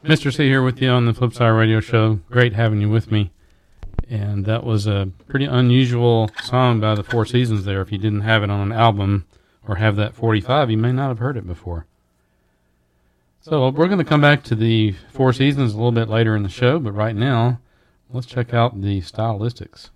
Mr. C here with you on the Flipside Radio Show. Great having you with me. And that was a pretty unusual song by the Four Seasons there. If you didn't have it on an album or have that 45, you may not have heard it before. So we're going to come back to the Four Seasons a little bit later in the show, but right now, let's check out the Stylistics.